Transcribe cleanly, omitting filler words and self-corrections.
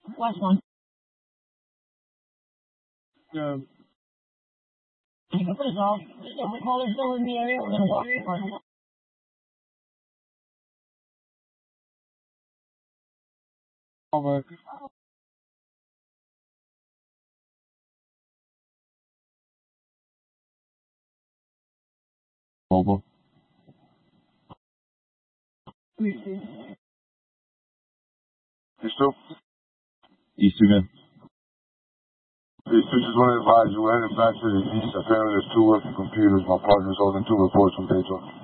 Last one. I can put us off. There's no callers still in the area. We're gonna walk in. Mobile. Easter? Easterman. Easter, just want to advise you, we're headed back to the east. Apparently there's two working computers. My partner's holding two reports from Pedro.